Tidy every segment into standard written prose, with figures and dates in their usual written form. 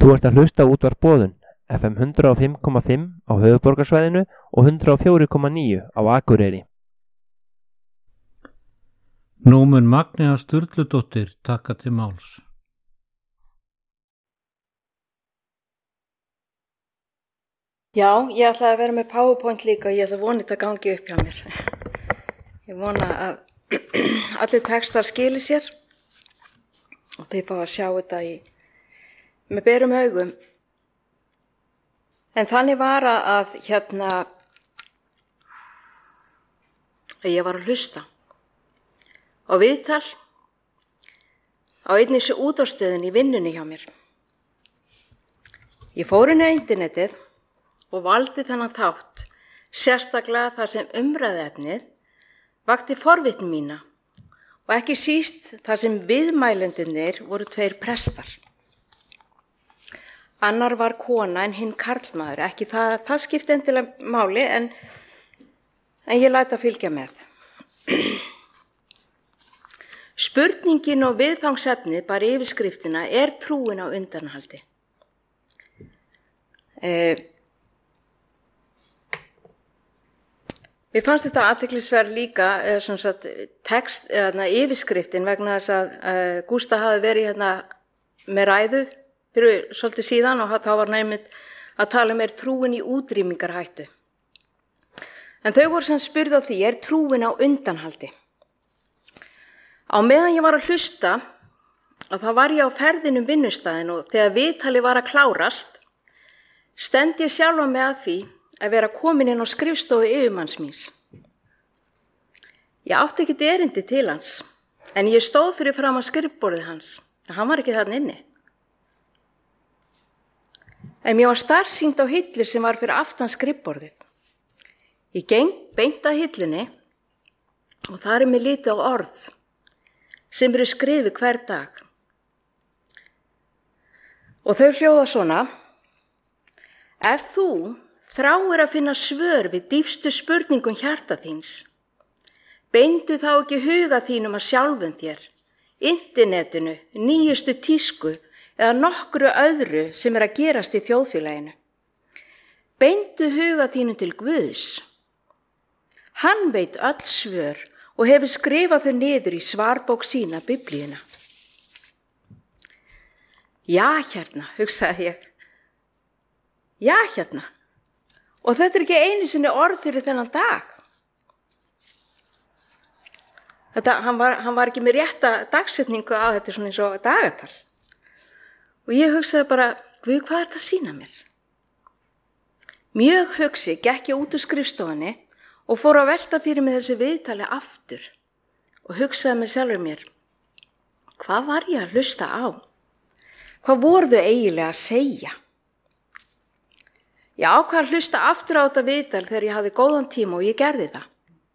Þú ert að hlusta á útvarp Boðun, FM 105,5 á höfuðborgarsvæðinu og 104,9 á Akureyri. Nú mun Magnea Sturludóttir taka til máls. Já, ég ætlaði að vera með PowerPoint líka og ég ætla að vona þetta gangi upp hjá mér. Ég vona að allir textar skili sér og þið fá að sjá þetta með berum augum. En þannig var að ég var að hlusta á viðtal á einni þessu útvarpsstöðinni í vinnunni hjá mér. Ég fór inn á internetið og valdi þennan þátt, sérstaklega þar sem umræðuefnið vakti forvitni mína og ekki síst þar sem viðmælendurnir voru 2 prestar. Annar var kona en hinn karlmaður, ekki það skipti endilega máli en ég læt að fylgja með. Spurningin og viðfangsefnið bara yfirskriftina trúin á undanhaldi. Mér fannst þetta athyglisverð líka, text eða yfirskriftin vegna þess að Gústa hafi verið með ræðu fyrir svolítið síðan og þá var nefnt að tala trúin í útrýmingarhættu. En þau voru sem spurði á því, trúin á undanhaldi? Á meðan ég var að hlusta, að þá var ég á ferðinum vinnustæðin og þegar viðtali var að klárast, stend ég sjálfa mig að því að vera komin inn á skrifstofu yfirmanns míns. Ég átti ekkert erindi til hans, en ég stóð fyrir fram að skrifborðið hans. Hann var ekki þarna inni. En mér var starsýnt á hillu sem var fyrir aftan skrifborðið. Ég geng beint að hillunni og þar mér litið á orð sem eru skrifið hver dag. Og þau hljóða svona: ef þú þráir að finna svör við dýpstu spurningum hjarta þíns, beindu þá ekki huga þínum að sjálfum þér, internetinu, nýjustu tísku eða nokkru öðru sem að gerast í þjóðfélaginu. Beindu huga þínum til Guðs. Hann veit öll svör og hefur skrifað þau niður í svarbók sína, Biblíuna. Já, hugsaði ég. Já, Og þetta ekki einu sinni orð fyrir þennan dag. Hann var ekki með rétta dagsetningu á þetta svona eins og dagatal. Og ég hugsaði bara, Guð, hvað þetta að sýna mér? Mjög hugsi gekk ég út úr skrifstofunni og fór að velta fyrir mig þessu viðtali aftur og hugsaði með sjálfur mér, hvað var ég að hlusta á? Hvað voru þau eiginlega að segja? Ég ákvað að hlusta aftur á þetta viðtal þegar ég hafði góðan tíma og ég gerði það.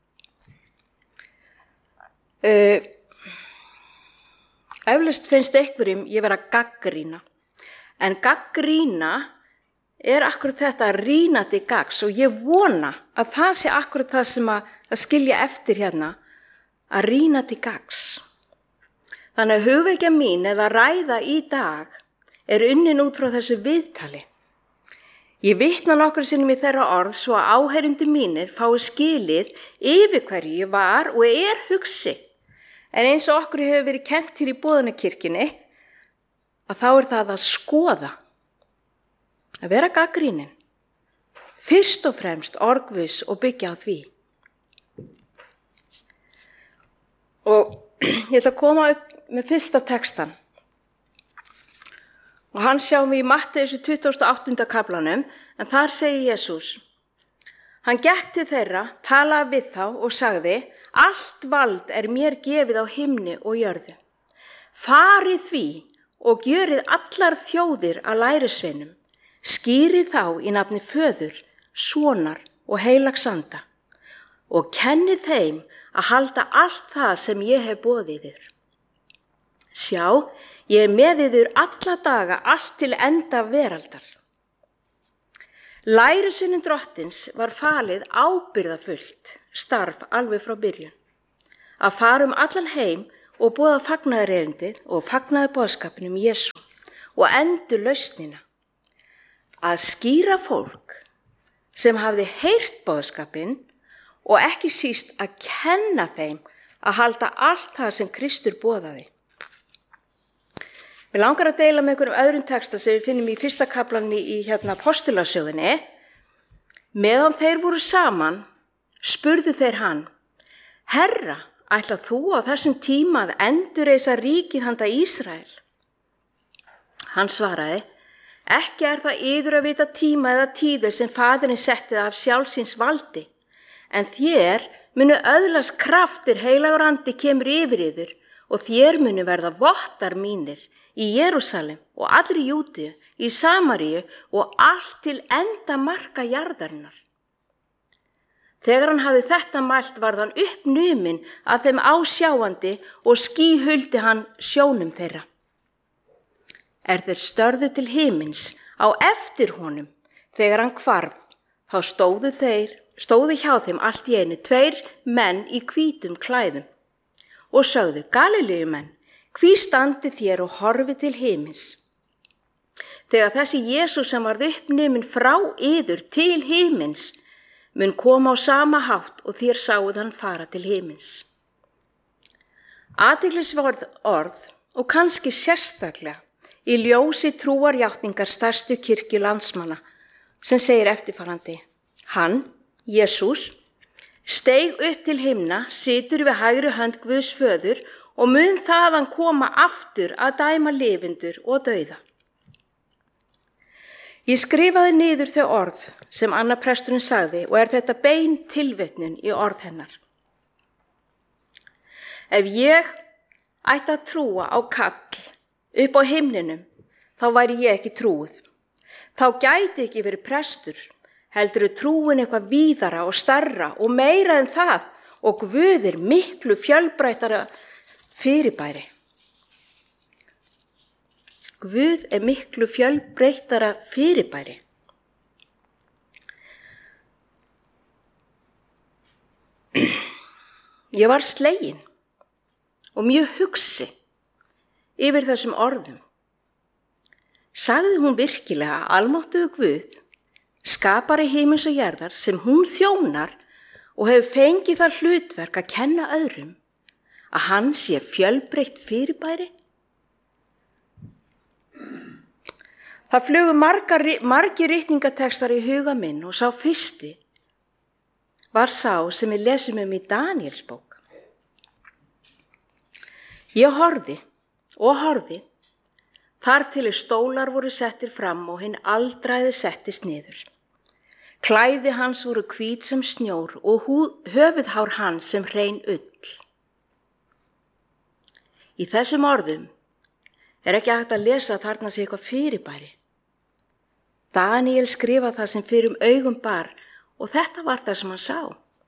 Eflaust finnst einhverjum ég vera að gagnrýna, en gagnrýna akkurat þetta að rýna til gagns og ég vona að það sé akkurat það sem að skilja eftir að rýna til gagns. Þannig að hugvekja mín eða ræða í dag unnin út frá þessu viðtali. Ég vitna nokkru sinnum í þeirra orð svo að áheyrendur mínir fái skilið yfir hverju ég var og hugsi. En eins og okkur hefur verið kennt hér í Boðunarkirkjunni, að þá það að skoða, að vera gagnrýnin, fyrst og fremst orgviss og byggja á því. Og ég ætla að koma upp með fyrsta textan. Og hann sjáum við í Matteus 28. kaflanum, en þar segir Jesús: hann gekk til þeirra, talaði við þá og sagði: allt vald mér gefið á himni og jörðu. Farið því og gjörið allar þjóðir að lærisveinum. Skýrið þá í nafni Föður, Sonar og Heilags Anda og kennið þeim að halda allt það sem ég hef boðið þér. Sjá, ég með yður alla daga allt til enda veraldar. Lærisveinum Drottins var falið ábyrgðarfullt starf alveg frá byrjun. Að fara allan heim og boða fagnaðarerindið og fagnaðarboðskapinn Jesú og endurlausnina. Að skýra fólk sem hafði heyrt boðskapinn og ekki síst að kenna þeim að halda allt það sem Kristur boðaði. Mér langar að deila með einhverjum öðrum texta sem við finnum í fyrsta kaflanum í Postulasögunni. Meðan þeir voru saman, spurðu þeir hann: Herra, ætlar þú á þessum tíma að endurreisa ríkið handa Ísrael? Hann svaraði: Ekki það yður að vita tíma eða tíðir sem Faðirinn setti af sjálfsins valdi, en þér munu öðlast kraftir heilagur andi kemur yfir yður og þér munu verða vottar mínir í Jerúsalem og allri Júdíu, í Samaríu og allt til enda marka jarðarinnar. Þegar hann hafði þetta mælt varð hann uppnuminn að þeim ásjáandi og skýhuldi hann sjónum þeirra. Þeir störðu til himins á eftir honum þegar hann hvarf, þá stóðu hjá þeim allt í einu 2 menn í hvítum klæðum og sögðu: Galileumenn, hví standið þér og horfið til himins? Þegar þessi Jesús sem varð uppnuminn frá yður til himins mun koma á sama hátt og þér sáuð hann fara til himins. Athyglisverð orð og kannski sérstaklega í ljósi trúarjátningar stærstu kirkju landsmanna sem segir eftirfarandi: Hann, Jesús, steig upp til himna, situr við hægri hönd Guðs föður og mun þaðan koma aftur að dæma lifendur og dauða. Ég skrifaði niður þau orð sem Anna presturinn sagði og þetta bein tilvitnun í orð hennar. Ef ég ætti að trúa á kall upp á himninum, þá væri ég ekki trúið. Þá gæti ekki verið prestur, heldur trúin eitthvað víðara og stærra og meira en það og Guð miklu fjölbreyttara fyrirbæri. Guð miklu fjölbreyttara fyrirbæri. Ég var slegin og mjög hugsi yfir þessum orðum. Sagði hún virkilega almáttugur Guð, skapari himins og jarðar, sem hún þjónar og hefur fengið það hlutverk að kenna öðrum, að hann sé fjölbreytt fyrirbæri? Það flugu margir ritningatextar í huga minn og sá fyrsti var sá sem við lesum í Daníels bók. Ég horfði og horfði, þar til stólar voru settir fram og hinn aldraði settist niður. Klæði hans voru hvít sem snjór og höfuðhár hans sem hrein ull. Í þessum orðum ekki hægt að lesa að þarna sé eitthvað fyrirbæri. Daníel skrifaði það sem fyrir augum bar og þetta var það sem hann sá.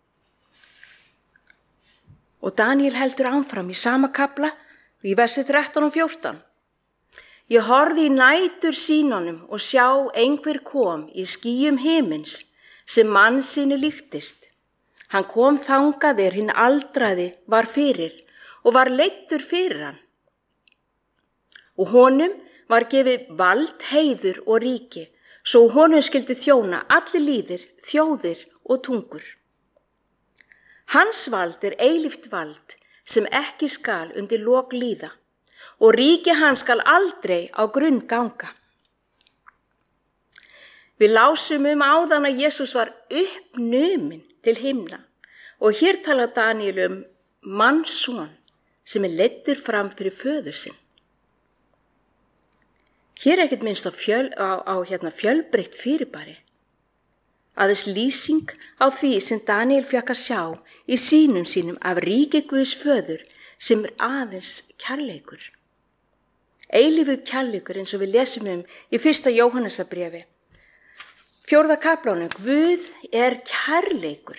Og Daníel heldur áfram í sama kafla í versi 13 og 14. Ég horfði í nætur sýnunum og sjá einhver kom í skýjum himins sem mannssyni líktist. Hann kom þangað hinn aldraði var fyrir og var leiddur fyrir hann. Og honum var gefið vald, heiður og ríki, svo honum skyldi þjóna allir lýðir, þjóðir og tungur. Hans vald eilíft vald sem ekki skal undir lok líða og ríki hans skal aldrei á grunn ganga. Við lásum áðan að Jesús var uppnuminn til himna og hér talar Daníel mannsson sem leiddur fram fyrir föður sinn. Hér ekkert minnst á fjölbreytt fyrirbæri. Aðeins lýsing á því sem Daníel fékk að sjá í sýnum sínum af ríki Guðs föður sem aðeins kærleikur. Eilífur kærleikur eins og við lesum í 1. Jóhannesarbréfi. 4. kaflanum, Guð kærleikur.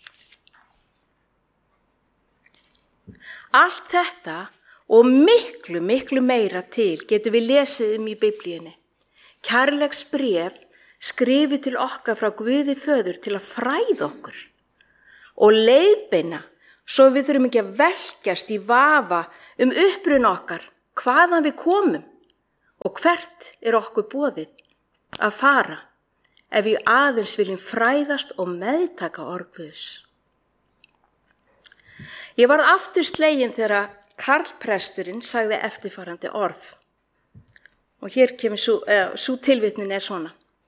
Allt þetta og miklu, miklu meira til getum við lesið í Biblíunni. Kærleiksbréf skrifið til okkar frá Guði föður til að fræða okkur og leiðbeina svo við þurfum ekki að velkjast í vafa uppruna okkar, hvaðan við komum Og hvert er okkur boðið að fara ef við aðeins viljum fræðast og meðtaka orð Guðs? Ég varð aftur slegin þegar karlpresturinn sagði eftirfarandi orð. Og hér kemur sú tilvitnin er svona.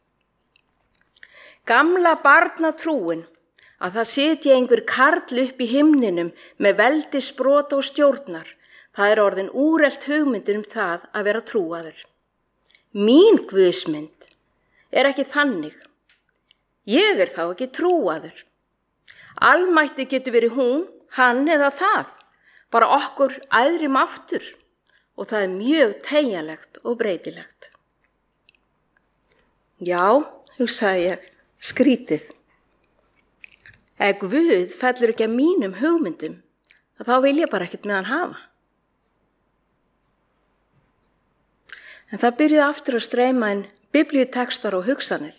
Gamla barnatrúin að það sitji einhver karl upp í himninum með veldisbrot og stjórnar, það er orðin úrelt hugmyndir það að vera trúaður. Mín guðsmynd er ekki þannig. Ég er þá ekki trúaður. Almætti getur verið hún, hann eða það, bara okkur æðri máttur og það er mjög teygjanlegt og breytilegt. Já, hugsaði ég, skrítið. Ef Guð fellur ekki að mínum hugmyndum, þá vil ég bara ekkert með hann hafa. En það byrjuði aftur að streyma inn biblíutekstar og hugsanir.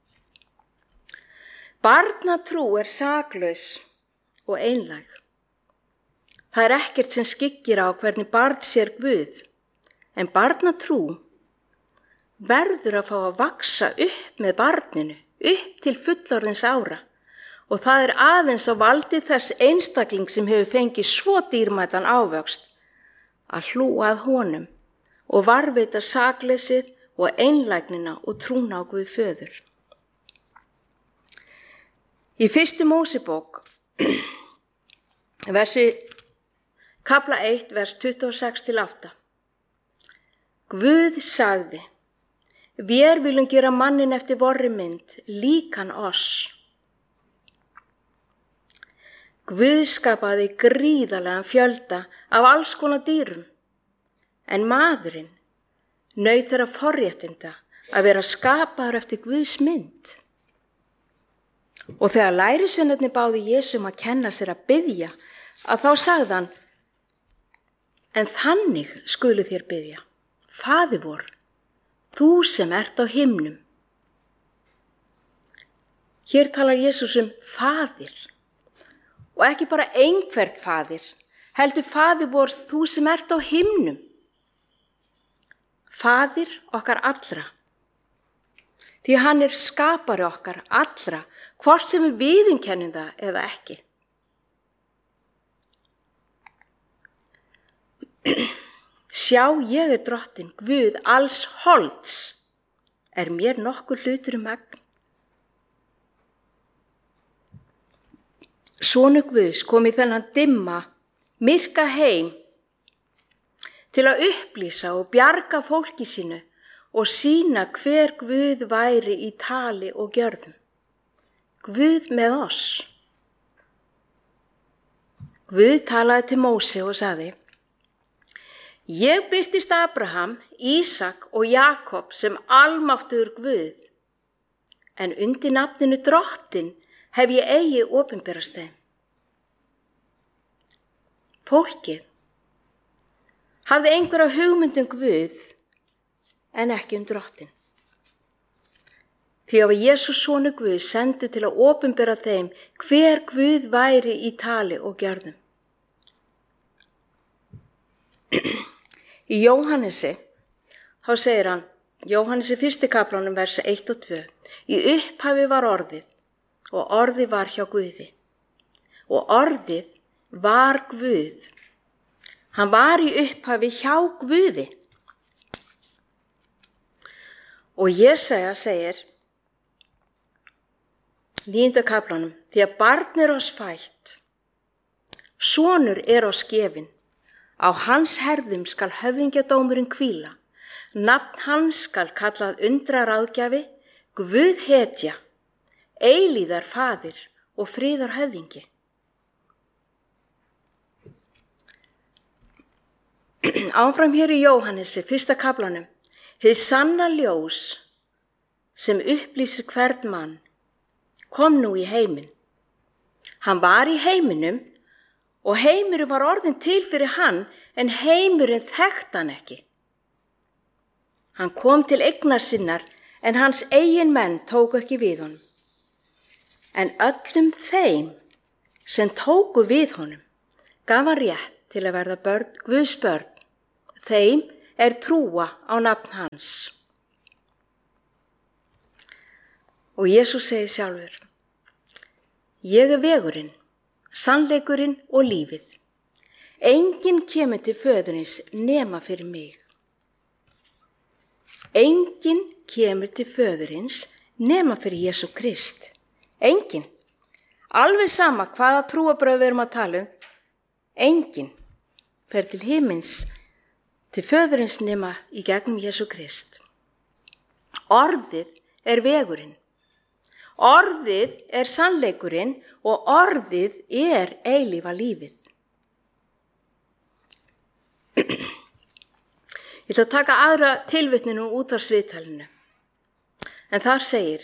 Barnatrú er saklaus og einlæg. Það er ekkert sem skyggir á hvernig barn sér Guð, en barnatrú verður að fá að vaksa upp með barninu, upp til fullorðins ára. Og það er aðeins á valdi þess einstakling sem hefur fengið svo dýrmætan ávöxt að hlúa að honum og varðveita sakleysið og einlægnina og trúna á Guð föður. Í 1. Mósebók, kafla 1, vers 26-8. Guð sagði, vér viljum gera mannin eftir vorri mynd, líkan oss. Guð skapaði gríðarlegan fjölda af alls konar dýrum, en maðurinn naut þeirra forréttinda að vera skapaður eftir Guðs mynd. Og þegar lærisveinarnir báðu Jesú að kenna sér að biðja, að þá sagði hann, en þannig skulu þér biðja, Faðir vor, þú sem ert á himnum. Hér talar Jesús faðir. Og ekki bara einhvert faðir, heldur Faðir vor þú sem ert á himnum. Faðir okkar allra. Því hann er skapari okkar allra, hvort sem við viðurkennum það eða ekki. Sjá, ég er drottin, Guð alls holds, er mér nokkur hlutur megn. Sonur Guðs kom í þennan dimma, myrka heim til að upplýsa og bjarga fólki sínu og sýna hver Guð væri í tali og gjörðum. Guð með oss. Guð talaði til Móse og sagði, ég birtist Abraham, Ísak og Jakob sem almáttugur Guð, en undir nafninu drottin hef ég eigi opinberast þeim. Fólkið hafði einhverja hugmynd Guð en ekki drottin. Því að Jesús sonur Guð sendu til að opinbera þeim hver Guð væri í tali og gjörðum. Í Jóhannesi, þá segir hann, Jóhannesi 1. kaflanum versa 1 og 2, í upphafi var orðið, og orðið var hjá Guði. Og orðið var Guð. Hann var í upphafi hjá Guði. Og Jesaja segir, 9. kaflanum, því að barn er oss fætt, sonur er oss gefinn, á hans herðum skal höfðingjadómurinn hvíla, nafn hans skal kallað undraráðgjafi, Guð hetja, eilíðar faðir og friðar höfðingi. Áfram hér í Jóhannesi 1. kaflanum, hið sanna ljós sem upplýsir hvern mann, kom nú í heiminn. Hann var í heiminum og heimurinn var orðinn til fyrir hann, en heimurinn þekkti hann ekki. Hann kom til eignar sinnar, en hans eigin menn tóku ekki við honum. En öllum þeim sem tóku við honum gaf hann rétt til að verða Guðs börn, þeim trúa á nafn hans. Og Jesús segir sjálfur: Ég vegurinn, sannleikurinn og lífið. Enginn kemur til föðurins nema fyrir mig. Enginn kemur til föðurins nema fyrir Jesú Krist. Enginn. Alveg sama hvaða trúarbrögð við erum að tala um. Enginn fer til himins, til föðurins nema í gegnum Jesú Krist. Orðið vegurinn. Orðið sannleikurinn og orðið eilífa lífið. Ég ætla að taka aðra tilvitnun úr útvarpsviðtalinu. En þar segir: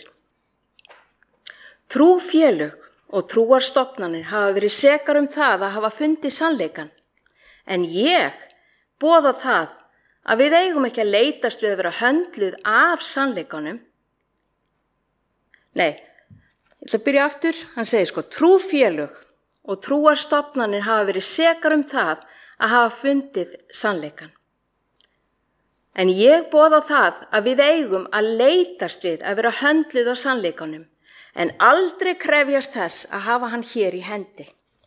Trúfélög og trúarstofnanir hafa verið sekar það að hafa fundið sannleikann. En ég boða það að við eigum ekki að leitast við að vera höndluð af sannleikanum. Nei, ég ætla að byrja aftur. Hann segir trúfélög og trúarstofnanir hafa verið sekar það að hafa fundið sannleikann. En ég boða það að við eigum að leitast við að vera höndluð á sannleikanum, en aldrei krefjast þess að hafa hann hér í hendi.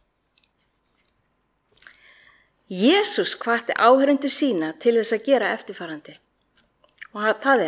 Jesús hvatti áheyrendur sína til þess að gera eftirfarandi. Og það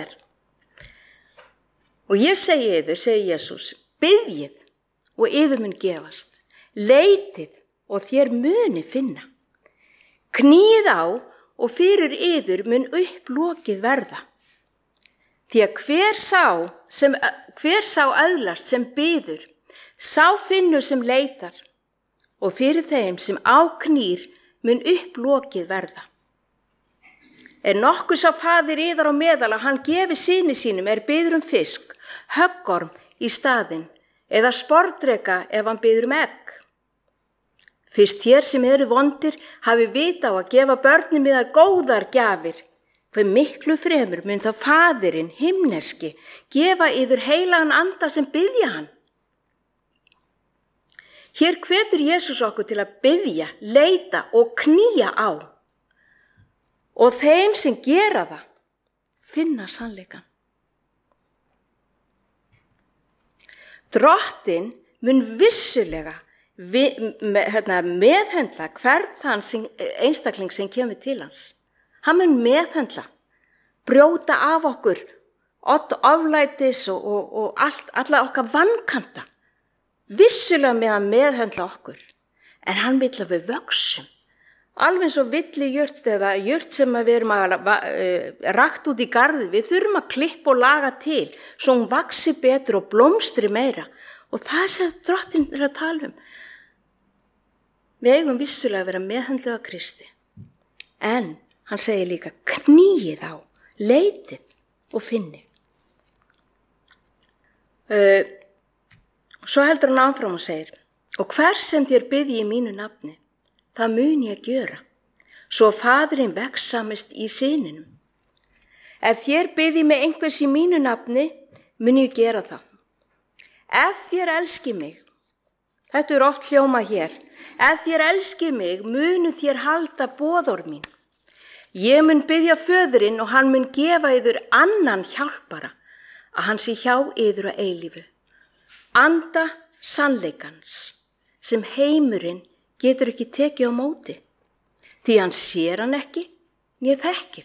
og ég segi yður, segir Jesús, biðjið og yður mun gefast, leitið og þér muni finna. Kníið á og fyrir yður mun upplokið verða. Því að hver sá öðlast sem biður, sá finnur sem leitar, og fyrir þeim sem áknýr mun upplokið verða. Nokkur sá faðir yðar á meðal að hann gefi syni sínum biður fisk, höggorm í staðinn, eða sporðdreka ef hann biður egg. Fyrst þér sem eru vondir hafi vit á að gefa börnum yðar góðar gjafir, hve miklu fremur mun þá faðirinn himneski gefa yður heilagan anda sem biðja hann. Hér hvetur Jesús okkur til að biðja, leita og knýja á. Og þeim sem gera það, finna sannleikann. Drottinn mun vissulega meðhöndla hvern þann einstakling sem kemur til hans. Hann mun meðhöndla, brjóta af okkur oflætis og alla okkar vankanta. Vissulega með að meðhöndla okkur, en hann vill að við vöxum. Alveg eins og villijurt eða jurt sem við erum að rakt út í garði, við þurfum að klippa og laga til, svo hún vaxi betur og blómstri meira. Og það sem Drottinn að tala um. Við eigum vissulega að vera meðhöndluð af Kristi. En hann segir líka, kníið á, leitið og finnið. Svo heldur hann áfram og segir: Og hvers sem þér biðji í mínu nafni, það mun ég gjöra, svo faðirinn vegsamist í syninum. Ef þér biðji með einhvers í mínu nafni, mun ég gera það. Ef þér elski mig, þetta oft hljómað hér, ef þér elski mig, munu þér halda boðorð mín. Ég mun biðja föðurinn og hann mun gefa yður annan hjálpara, að hann sé hjá yður að eilífu. Anda sannleikans, sem heimurinn getur ekki tekið á móti, því hann sér hann ekki, né þekkir.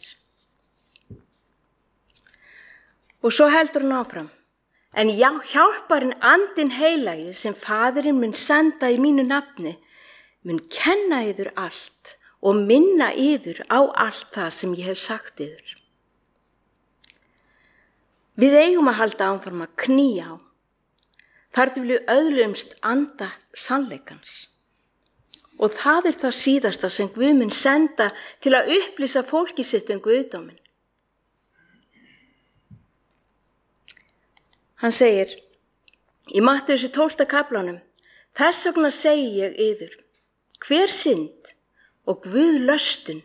Og svo heldur hann áfram: En hjálparinn andinn heilagi sem faðirinn mun senda í mínu nafni, mun kenna yður allt og minna yður á allt það sem ég hef sagt yður. Við eigum að halda áfram að knýja á, þar til við öðlumst anda sannleikans. Og það það síðasta sem Guð mun senda til að upplýsa fólki sitt Guðdóminn. Hann segir í Mattheus 12. kaflanum: Þess vegna segi ég yður, hver synd og guðlöstun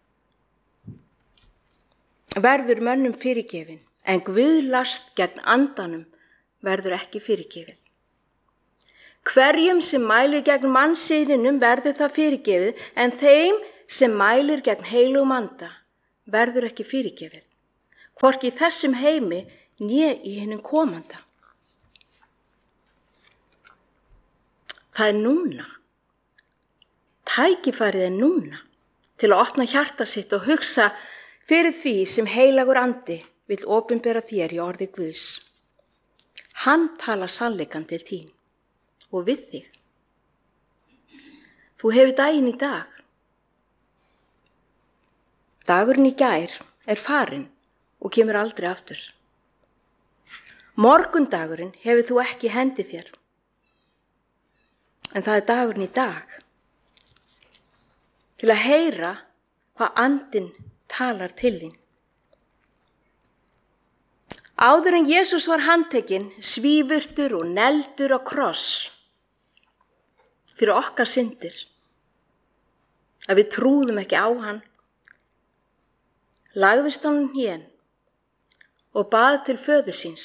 verður mönnum fyrirgefin, en guðlast gegn andanum verður ekki fyrirgefið. Hverjum sem mælir gegn mannsiðinum verður það fyrirgefið, en þeim sem mælir gegn heilugum anda verður ekki fyrirgefið, hvorki í þessum heimi né í hinum komanda. Það er núna. Tækifærið er núna til að opna hjarta sitt og hugsa fyrir því sem heilagur andi vill opinbera þér í orði Guðs. Hann talar sannleikann til þín og við þig. Þú hefur daginn í dag. Dagurinn í gær er farinn og kemur aldrei aftur. Morgundagurinn hefur þú ekki í hendi þér. En það er dagurinn í dag. Til að heyra hvað andinn talar til þín. Áður en Jesús var handtekinn, svífurtur og neldur á kross fyrir okkar syndir, að við trúðum ekki á hann, lagðist hann hén og bað til föður síns.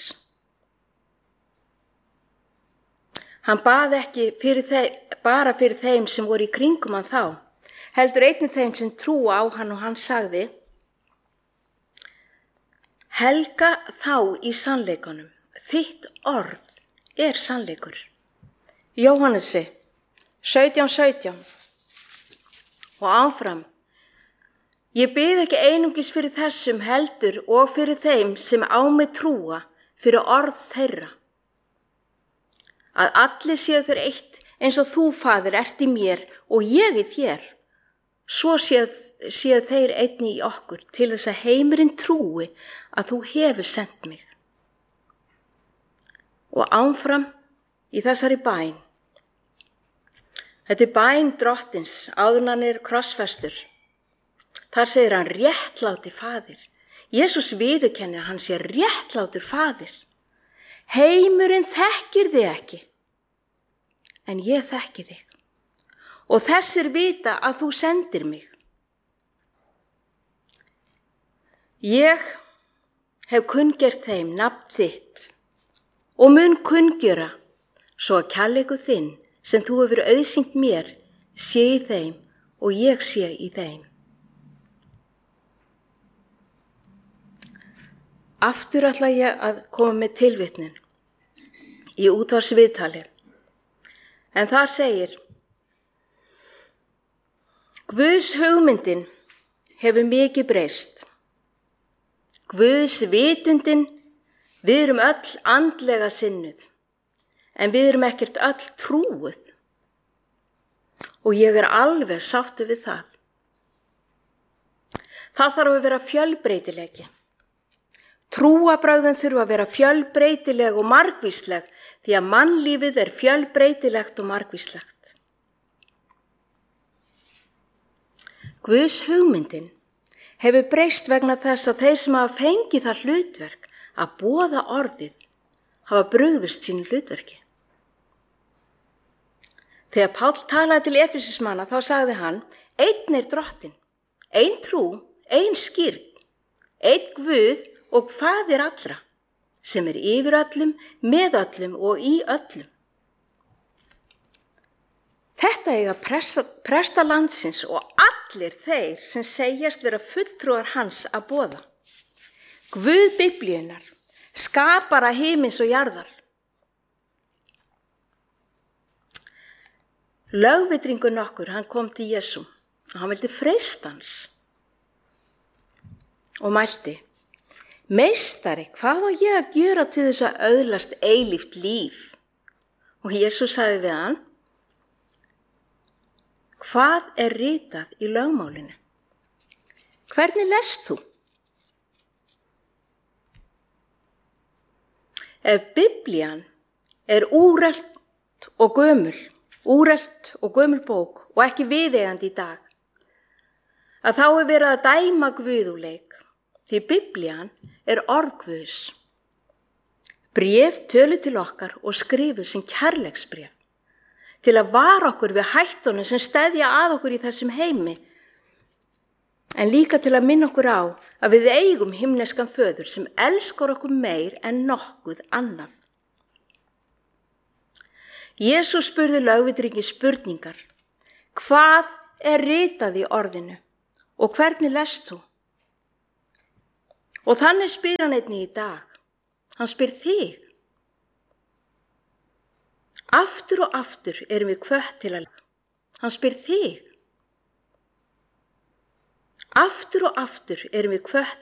Hann bað ekki bara fyrir þeim sem voru í kringum hann þá, heldur einnig þeim sem trúa á hann, og hann sagði: helga þá í sannleikanum, þitt orð er sannleikur. Jóhannesi 17:17 og áfram: ég bið ekki einungis fyrir þessum, heldur og fyrir þeim sem á mig trúa fyrir orð þeirra, að allir séu þeir eitt, eins og þú, Faðir, ert í mér og ég í þér, svo séu þeir einnig í okkur, til þess að heimurinn trúi að þú hefur sendt mig. Og áfram í þessari bæn. Þetta er bæn Drottins áður en hann er krossfestur. Þar segir hann: réttláti Faðir. Jesús viðurkennir að hann sé réttlátur Faðir. Heimurinn þekkir þig ekki, en ég þekki þig. Og þessir vita að þú sendir mig. Ég hef kunngert þeim nafn þitt og mun kunngjöra, svo að kærleikur þinn sem þú hefur auðsýnt mér sé í þeim og ég sé í þeim. Aftur ætla ég að koma með tilvitnun í útvarpsviðtali, en þar segir: Guðs hugmyndin hefur mikið breyst. Guðs vitundin, við erum öll andlega sinnuð, en við erum ekkert öll trúuð. Og ég er alveg sáttur við það. Það þarf að vera fjölbreytileiki. Trúarbrögðin þurfa að vera fjölbreytileg og margvísleg, því að mannlífið er fjölbreytilegt og margvíslegt. Guðs hugmyndin hefur breyst vegna þess að þeir sem hafa fengið það hlutverk að boða orðið hafa brugðist sínu hlutverki. Þegar Páll talaði til Efesismanna þá sagði hann: einn er Drottinn, ein trú, ein skírn, einn Guð og Faðir allra, sem er yfir öllum, með öllum og í öllum. Þetta eiga presta landsins og allir þeir sem segjast vera fulltrúar hans að boða. Guð Biblíunnar, skapara himins og jarðar. Lögvitringur nokkur, hann kom til Jesú og hann vildi freista hans og mælti: meistari, hvað á ég að gera til þess að öðlast eilíft líf? Og Jesús sagði við hann: hvað er ritað í lögmálinu? Hvernig lest þú? Ef Biblían er úrelt og gömul bók og ekki viðeigandi í dag, að þá er verið að dæma Guð úr leik, því Biblían er orð Guðs. Bréf töluð til okkar og skrifuð sem kærleiksbréf, til að vara okkur við hættunum sem steðja að okkur í þessum heimi, en líka til að minna okkur á að við eigum himneskan föður sem elskar okkur meir en nokkuð annað. Jesús spurði lögvitringi spurningar: hvað er ritað í orðinu og hvernig lest þú? Og þannig spyr hann einnig í dag. Hann spyr þig. Aftur og aftur erum við hvött til að. Hann spyr þig. Aftur og aftur erum við hvött